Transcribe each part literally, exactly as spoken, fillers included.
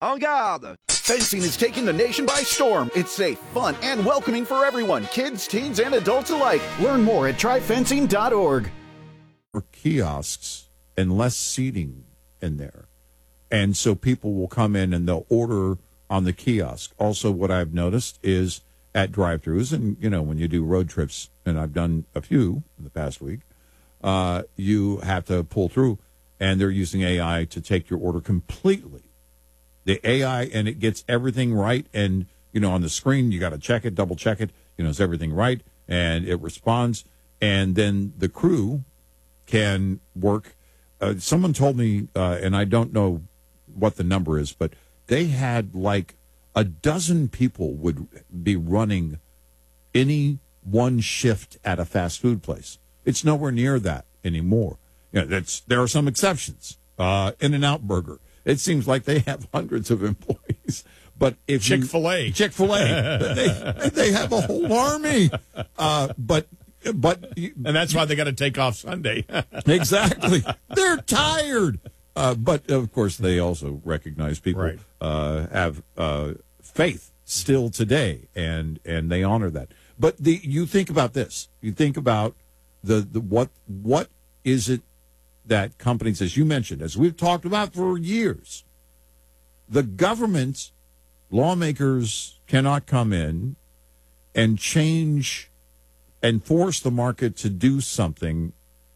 En garde! Fencing is taking the nation by storm. It's safe, fun, and welcoming for everyone, kids, teens, and adults alike. Learn more at try fencing dot org. Or kiosks and less seating in there. And so people will come in and they'll order on the kiosk. Also, what I've noticed is at drive-thrus, and, you know, when you do road trips, and I've done a few in the past week, uh, you have to pull through, and they're using A I to take your order completely. The A I, and it gets everything right, and, you know, on the screen, you got to check it, double check it, you know, is everything right, and it responds, and then the crew can work. Uh, someone told me, uh, and I don't know what the number is, but they had like a dozen people would be running any one shift at a fast food place. It's nowhere near that anymore. You know, that's, there are some exceptions. Uh, In-N-Out Burger. It seems like they have hundreds of employees. But if Chick-fil-A. You, Chick-fil-A. they, they have a whole army. Uh, but, but, and that's why they got to take off Sunday. Exactly. They're tired. Uh, but, of course, they also recognize people right. uh, have uh, faith still today, and, and they honor that. But the you think about this. You think about the, the what what is it that companies, as you mentioned, as we've talked about for years, the government, lawmakers cannot come in and change and force the market to do something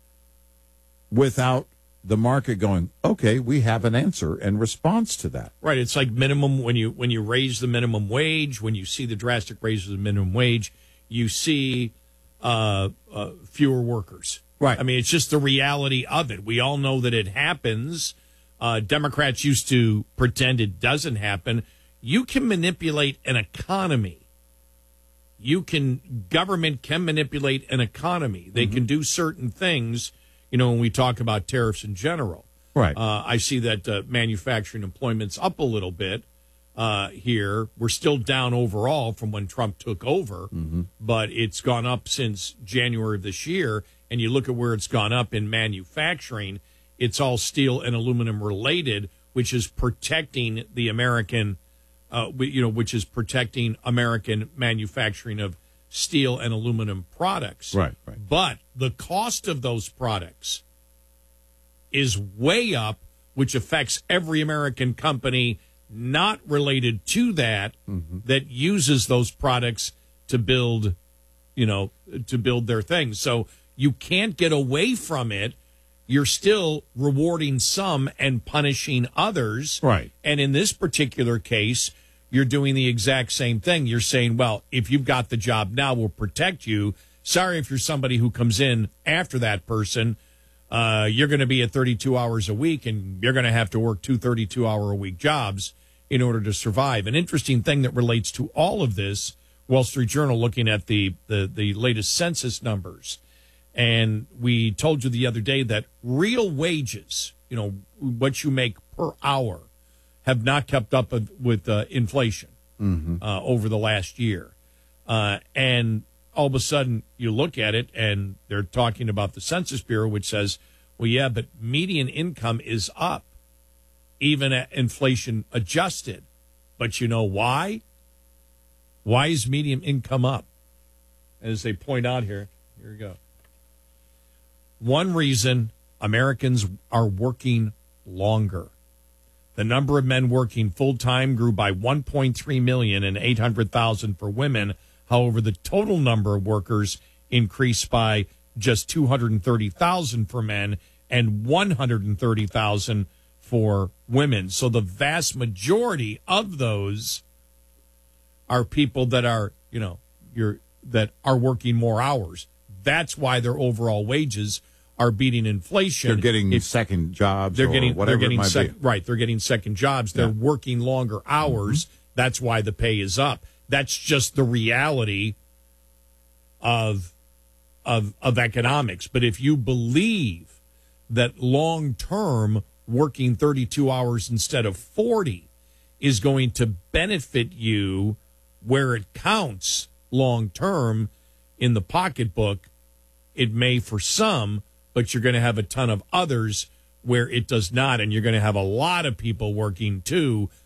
without the market going, okay, we have an answer and response to that. Right. It's like minimum when you when you raise the minimum wage, when you see the drastic raises of the minimum wage, you see uh, uh, fewer workers. Right. I mean, it's just the reality of it. We all know that it happens. Uh, Democrats used to pretend it doesn't happen. You can manipulate an economy. You can, government can manipulate an economy. They mm-hmm. can do certain things, you know, when we talk about tariffs in general. Right. Uh, I see that uh, manufacturing employment's up a little bit uh, here. We're still down overall from when Trump took over, mm-hmm. but it's gone up since January of this year. And you look at where it's gone up in manufacturing, it's all steel and aluminum related, which is protecting the American, uh, you know, which is protecting American manufacturing of steel and aluminum products. Right, right. But the cost of those products is way up, which affects every American company not related to that, mm-hmm. that uses those products to build, you know, to build their things. So you can't get away from it. You're still rewarding some and punishing others. Right. And in this particular case, you're doing the exact same thing. You're saying, well, if you've got the job now, we'll protect you. Sorry if you're somebody who comes in after that person. Uh, you're going to be at thirty-two hours a week, and you're going to have to work two thirty-two-hour-a-week jobs in order to survive. An interesting thing that relates to all of this, Wall Street Journal looking at the, the, the latest census numbers. And we told you the other day that real wages, you know, what you make per hour, have not kept up with uh, inflation mm-hmm. uh, over the last year. Uh, and all of a sudden you look at it and they're talking about the Census Bureau, which says, well, yeah, but median income is up, even at inflation adjusted. But you know why? Why is median income up? As they point out here, here we go. One reason, Americans are working longer. The number of men working full-time grew by one point three million and eight hundred thousand for women. However, the total number of workers increased by just two hundred thirty thousand for men and one hundred thirty thousand for women. So the vast majority of those are people that are, you know, you're, that are working more hours. That's why their overall wages are beating inflation. They're getting if, second jobs. They're or getting whatever they're getting it might sec- be. right. They're getting second jobs. They're Yeah. working longer hours. Mm-hmm. That's why the pay is up. That's just the reality of of of economics. But if you believe that long term working thirty-two hours instead of forty is going to benefit you where it counts long term in the pocketbook, it may for some, but you're going to have a ton of others where it does not, and you're going to have a lot of people working too